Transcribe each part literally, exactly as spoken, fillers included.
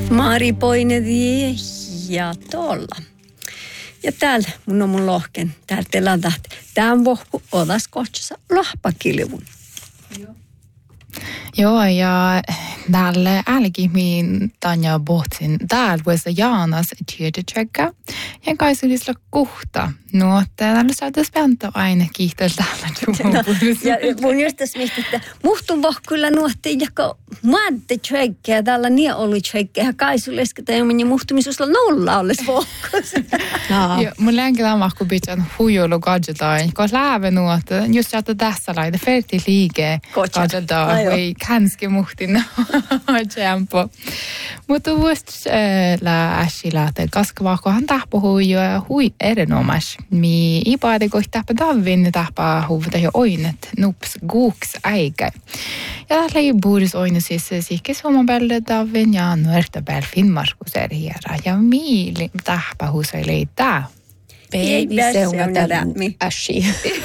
Mari Poinedi ja tuolla. Ja täällä mun on mun lohken. Täällä teillä tahti. Tää vohku odas kohtsassa lohpakilvun. Joo. Joo, ja täällä älki min Tanja Bohtsin. Täällä voisi Jaanas tiedetsäkkä. Ja kai se olisi kohta. No, täällä saataisiin väntä aina kiitos täällä. Ja mun just tässä mietin, että muhtun vohkuilla nuohtiin, joka maadde tsäkkä. Ja täällä nie oli tsäkkä. Ja kai sulle esketä jo meni muhtumisuusla nolla olisi vohkus. Joo, mun länkin on mahku pitää huijulu gadgetain. Koska läävä nuotta, just saattaa tässä laita ferti liike gadgetain. Voi kanske muhtin tjempo. Mutta vuost la ässiläätä, koska vaikkahan tahpo huijua hui erinomas. Mi ipaade kohti tahpa tavin tahpa huvita jo oinet nups guuks äikä. Ja tällä ei buuris oinu siis sikke suoman päälle tavin ja nuorta päälle Finnmarkus erhiera. Ja miili tahpa huusai leitää. Baby seunata lämmi. Äsi.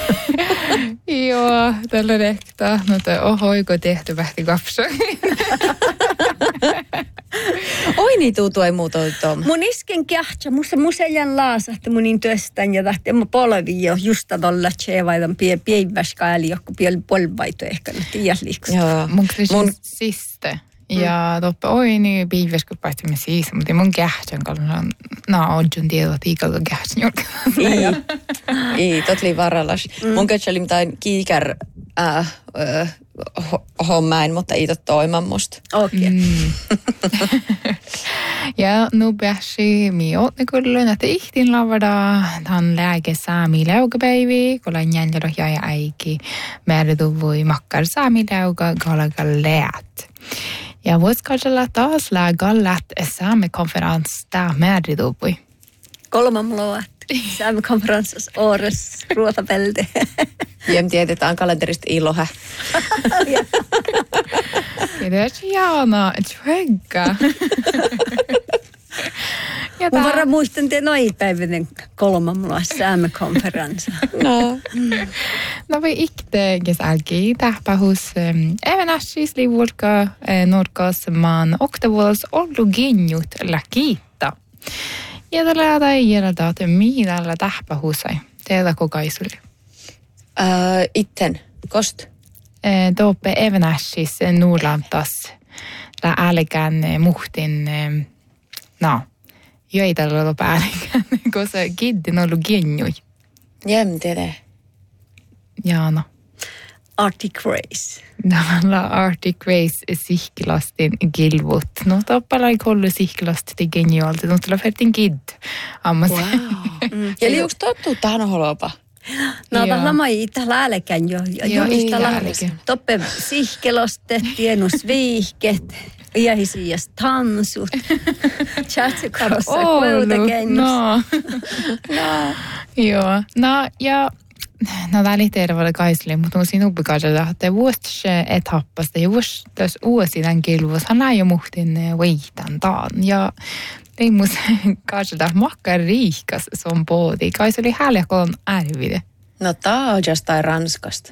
Joo, tällä rektaa. No toi ohoiko tehty vähti kapsa. Oi niin tuu tuo muuta tuoma. Mun isken kähtsä, musta museljan laasahti munin työstän ja tahti emma polvi jo just tavalla tseevaidan pie pieiväskä äli joku piel polvaito ehkä nyt tiiäs liikusta. Joo, mun mun siste. Ja toppa oi niin piiväskä päästimme siis, mutta mun kähtsän kallan na odjun tiedot ikalta kähtsän jorka. Ei, ei, totli varallas. Mun kätseli mitään kiikär äh, äh, hommain, mutta ei tot toiman musta. Okei. Okay. Mm. Ja nu pääsi mi otnikulluun, että ihtin lavada han lääke saami leukapäivi, kun on jäljellä ja äiki määrätu voi makkar saami leuka kalaga läät. Ja vuosikaudsella taas lääkä läät saami konferens tää määrätu voi. Kolman mulla saami konferenssissa årets ruotapelde. Jem tiedetään kalenterista ilohä. Kiitos Jaana, tjögga. Mä varmaan muistan te noipäivinen kolman mulla saami-konferenssa. No. No vi ikte kesälki tähpähus evenässis liivulka norkas maan oktavuolas ollu genjut läkiitta. Ja tällä tai järjeltä, että mihin tällä tähpähusai? Teillä kokaisuli? Uh, itten. Kost? Toppe evenässis nuulantas la älkän muhtin no. Joita olla päällikään, koska kiddin on ollut genjui. Jem, tiedä. Jaana. Arctic Race. Nämä Arctic Race sihkilastin kilvut. No toppala ei kollu sihkilastin genjualta. No tulla fertin kidd. Ammas. Wow. Mm. Ja liuks tottuu tähän holopa? No tällä mä ei tällä älkään jo. Joo, ei älkään. Toppe sihkelastet, tienus viihket. Iähisiäs tansut. Chatsikorossa kuitenkin. No. No. Joo. No ja no välitervalla kaisille, mutta on siinä uppikaisella, että vuositse etappasta ja vuositse uusidan kilvus, hän näin jo muhtin veitan taan. Ja leimus kaisella makka riikas son poodi. Kais oli häljakon ärvide. No tää on jostain Ranskasta.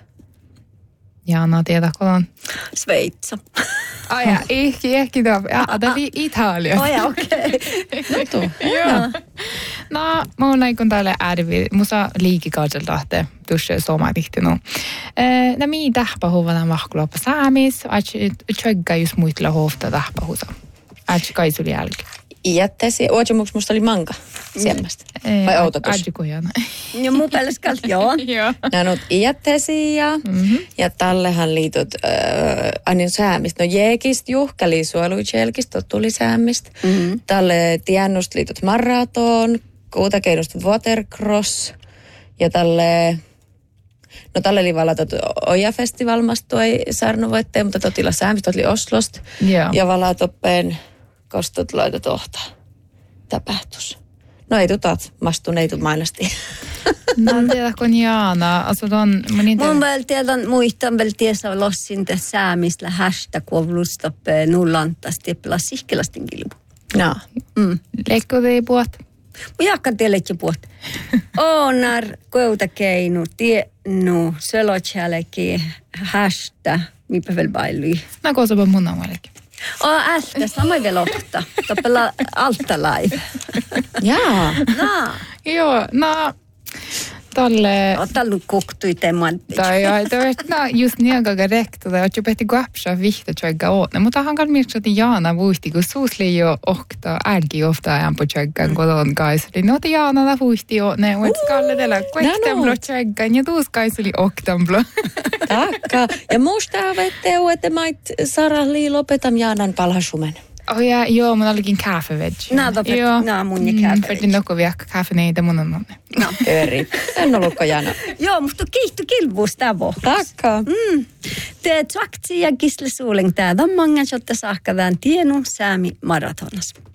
Ja no tiedä, kun on Sveitsa. Ai ja, ehkä, ehkä tämä. Ja, tämä oli Italia. Ai ja, okei. Okay. Joo. No, mun näin täällä ärvi. Musa liikikaudella tahte tuossa somatihti. No, no mihin tähpähuvana mahkuloppa saamis. Aitsi tjögga just muitla hovta tähpähusa. Aitsi kaisuli jälkeen. Iättäisi. Ootsemuks musta oli manka siemmästä? Vai outotus? Adjukojana. Ja mun päälleskäl, joo. Joo. Nämä on iättäisi ja, mm-hmm. ja tallehan liitut äh, aina säämistä. No jeekist juhkali suoluitselkist, tuli säämistä. Mm-hmm. Tälle tiennust liitut maraton, kuutakeinust watercross ja tälle... No tälle oli valatot Oja-festival mastui saarnovoitteen, mutta totilla säämistä oli Oslost. Joo. Ja valatoppeen... kostot laita tohta. Tapahtus. No ei tutat, mastun ei tut mainasti. No tiedä, kun Jaana. Also ton, mun väl tiedän, muistan väl tiesä lossin tässä säämisellä hashtag kovlustoppe nullantas tiepla sihkelastin kilpu. No. Mm. Leikko tei puot? Mun jakkan tiellekin puot. Oonar, koutakeinu, tiennu, selotjälki, hashtag, mipä väl bailui. No koosapa mun amallekin. Och ältä, samoin vielä ohta. Toppella alta live. Jaa. No. Joo, no... Tolle... Otan kuktui temantti. Tai joo, no just niin kuin rekto, tai oot jo pehti kuapsaa vihta tjögga åtne, mutta han kan miettiä, että Jaana vuisti, kun suusli jo ohta, älki ofta ajan på tjöggan kodon kaisuli. No, että Jaana la vuisti åtne, och ett skalle dela kuekten blå tjöggan, ja tuus kaisuli oktan blå. Takka. Ja musta avette, että mait Sarali lopetam Jaanan palhasumen. Oh ja, joo, mun olikin kaffeveg. No, toppet, no, mun ja kaffeveg. Färtin nokko viakka kaffeneita mun on onne. No. Eri. En ollutko Jaana. Joo, musta kiihtu kilvuus tavo. Takka. Mm. Te trakti ja kisle suuling tää. Tämän mangan, jotta saakka tämän tienu säämi maratonas.